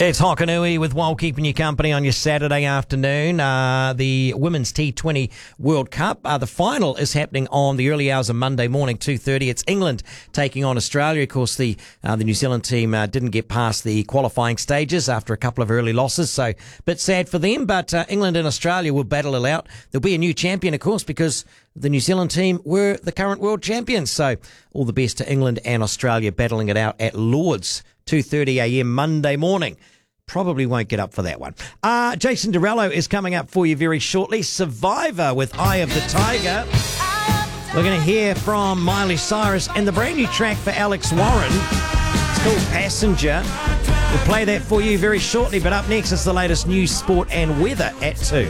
It's Hokanui with Wal keeping you company on your Saturday afternoon. The Women's T20 World Cup. The final is happening on the early hours of Monday morning, 2:30. It's England taking on Australia. Of course, the New Zealand team didn't get past the qualifying stages after a couple of early losses, so a bit sad for them. But England and Australia will battle it out. There'll be a new champion, of course, because the New Zealand team were the current world champions. So all the best to England and Australia battling it out at Lord's, 2:30 a.m. Monday morning. Probably won't get up for that one. Jason Derulo is coming up for you very shortly. Survivor with Eye of the Tiger. We're going to hear from Miley Cyrus and the brand new track for Alex Warren. It's called Passenger. We'll play that for you very shortly, but up next is the latest news, sport and weather at 2.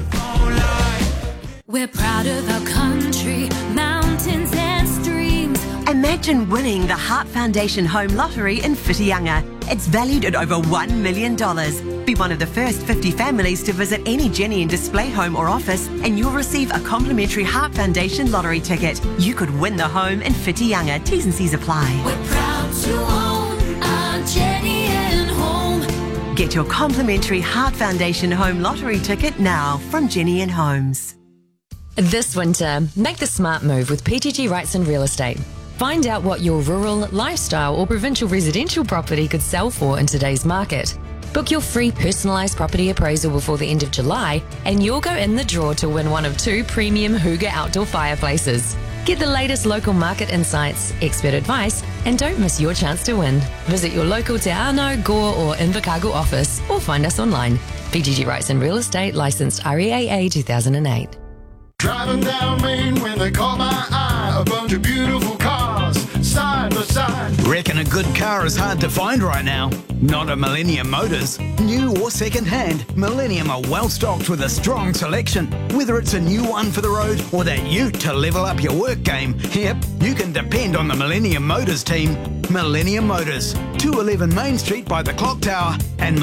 We're proud of our country, mountains and streams. Imagine winning the Heart Foundation Home Lottery in Whitianga. It's valued at over $1 million. Be one of the first 50 families to visit any Jenny and Display home or office and you'll receive a complimentary Heart Foundation lottery ticket. You could win the home in Whitianga. T's and C's apply. We're proud to own our Jenny and Home. Get your complimentary Heart Foundation Home Lottery ticket now from Jenny and Homes. This winter, make the smart move with PGG Wrightson Real Estate. Find out what your rural, lifestyle or provincial residential property could sell for in today's market. Book your free personalised property appraisal before the end of July and you'll go in the draw to win one of 2 premium Hygge outdoor fireplaces. Get the latest local market insights, expert advice and don't miss your chance to win. Visit your local Te Anau, Gore or Invercargill office or find us online. PGG Wrightson Real Estate, licensed REAA 2008. Driving down Main when they caught my eye, a bunch of beautiful cars, side by side. Reckon a good car is hard to find right now? Not at Millennium Motors. New or second hand, Millennium are well stocked with a strong selection. Whether it's a new one for the road or that ute to level up your work game, yep, you can depend on the Millennium Motors team. Millennium Motors, 211 Main Street by the Clock Tower and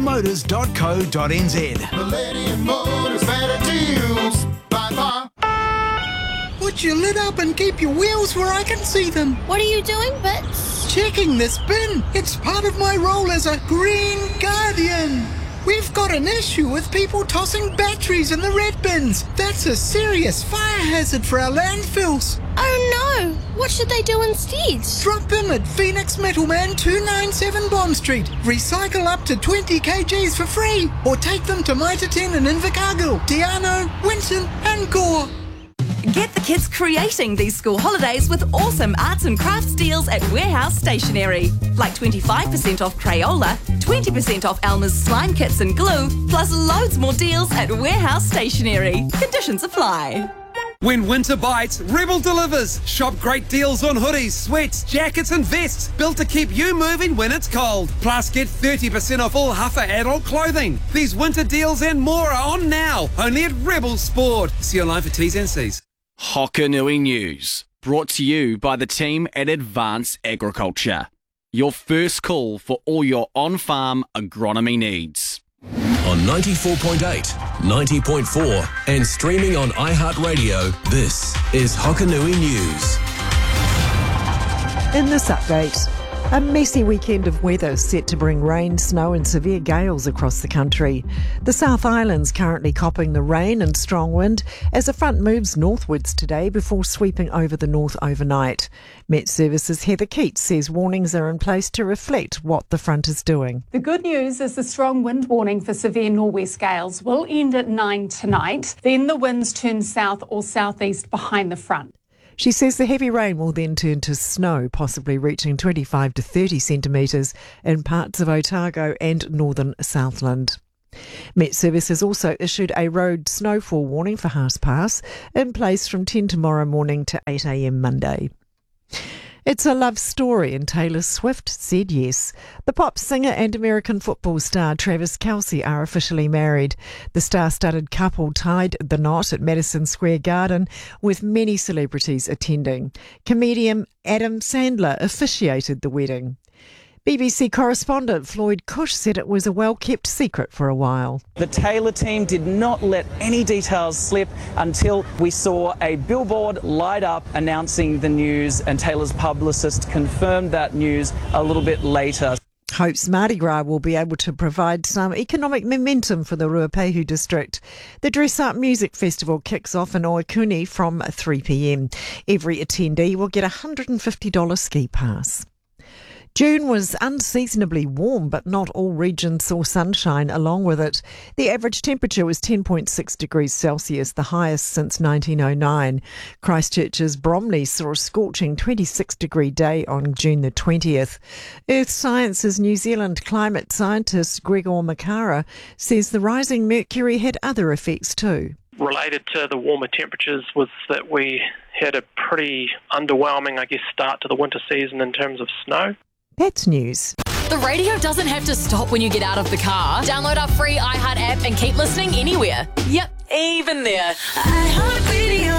millenniummotors.co.nz. Millennium Motors, better deals by far. Put your lid up and keep your wheels where I can see them. What are you doing, Bits? Checking this bin. It's part of my role as a Green Guardian. We've got an issue with people tossing batteries in the red bins. That's a serious fire hazard for our landfills. Oh no! What should they do instead? Drop them at Phoenix Metalman 297 Bond Street. Recycle up to 20 kgs for free. Or take them to Mitre 10 in Invercargill, Te Anau, Winton and Gore. Get the kids creating these school holidays with awesome arts and crafts deals at Warehouse Stationery. Like 25% off Crayola, 20% off Elmer's slime kits and glue, plus loads more deals at Warehouse Stationery. Conditions apply. When winter bites, Rebel delivers. Shop great deals on hoodies, sweats, jackets and vests built to keep you moving when it's cold. Plus get 30% off all Huffer adult clothing. These winter deals and more are on now, only at Rebel Sport. See online for T's and C's. Hokanui News, brought to you by the team at Advanced Agriculture. Your first call for all your on-farm agronomy needs. On 94.8, 90.4 and streaming on iHeartRadio, this is Hokanui News. In this update, a messy weekend of weather set to bring rain, snow and severe gales across the country. The South Island's currently copping the rain and strong wind as the front moves northwards today before sweeping over the north overnight. Met Services' Heather Keats says warnings are in place to reflect what the front is doing. The good news is the strong wind warning for severe nor'west gales will end at 9 tonight. Then the winds turn south or southeast behind the front. She says the heavy rain will then turn to snow, possibly reaching 25 to 30 centimetres in parts of Otago and northern Southland. Met Services also issued a road snowfall warning for Haas Pass in place from 10 tomorrow morning to 8 a.m. Monday. It's a love story and Taylor Swift said yes. The pop singer and American football star Travis Kelce are officially married. The star-studded couple tied the knot at Madison Square Garden with many celebrities attending. Comedian Adam Sandler officiated the wedding. BBC correspondent Floyd Cush said it was a well-kept secret for a while. The Taylor team did not let any details slip until we saw a billboard light up announcing the news, and Taylor's publicist confirmed that news a little bit later. hopes Mardi Gras will be able to provide some economic momentum for the Ruapehu district. The Dress Up Music Festival kicks off in Oakuni from 3 p.m. Every attendee will get a $150 ski pass. June was unseasonably warm, but not all regions saw sunshine along with it. The average temperature was 10.6 degrees Celsius, the highest since 1909. Christchurch's Bromley saw a scorching 26-degree day on June the 20th. Earth Science's New Zealand climate scientist Gregor Makara says the rising mercury had other effects too. Related to the warmer temperatures was that we had a pretty underwhelming, start to the winter season in terms of snow. That's news. The radio doesn't have to stop when you get out of the car. Download our free iHeart app and keep listening anywhere. Yep, even there. iHeart Radio.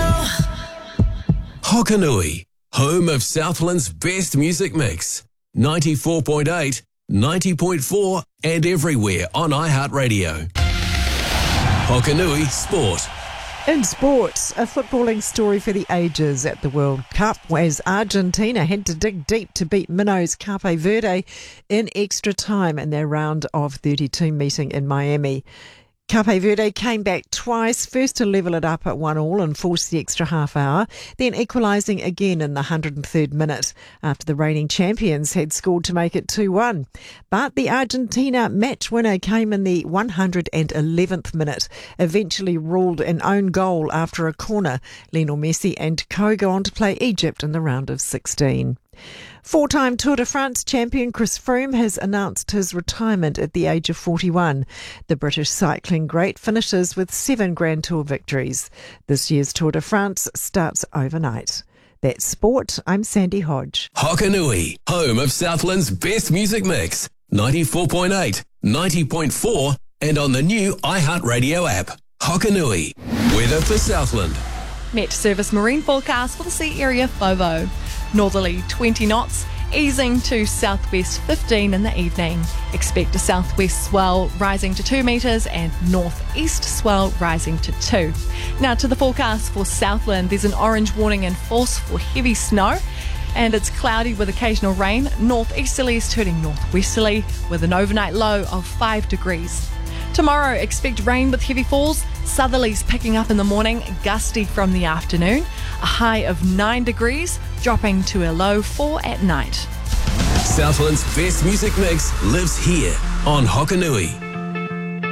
Hokanui, home of Southland's best music mix. 94.8, 90.4 and everywhere on iHeart Radio. Hokanui Sport. In sports, a footballing story for the ages at the World Cup, as Argentina had to dig deep to beat minnows Cape Verde in extra time in their round of 32 meeting in Miami. Cape Verde came back twice, first to level it up at 1-1 and force the extra half hour, then equalising again in the 103rd minute after the reigning champions had scored to make it 2-1. But the Argentina match winner came in the 111th minute, eventually ruled an own goal after a corner. Lionel Messi and co go on to play Egypt in the round of 16. Four-time Tour de France champion Chris Froome has announced his retirement at the age of 41. The British cycling great finishes with 7 Grand Tour victories. This year's Tour de France starts overnight. That's sport. I'm Sandy Hodge. Hokanui, home of Southland's best music mix. 94.8, 90.4 and on the new iHeart Radio app. Hokanui, weather for Southland. Met Service marine forecast for the sea area FOVO. Northerly 20 knots, easing to southwest 15 in the evening. Expect a southwest swell rising to 2 metres and northeast swell rising to 2. Now to the forecast for Southland, there's an orange warning in force for heavy snow. And it's cloudy with occasional rain. Northeasterlies turning northwesterly with an overnight low of 5 degrees. Tomorrow, expect rain with heavy falls, southerlies picking up in the morning, gusty from the afternoon, a high of 9 degrees, dropping to a low 4 at night. Southland's best music mix lives here on Hokanui.